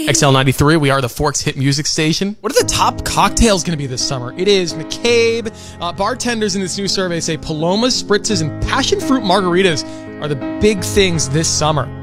XL93, we are the Forks Hit Music Station. What are the top cocktails going to be this summer? It is McCabe. Bartenders in this new survey say Palomas, Spritzes, and passion fruit margaritas are the big things this summer.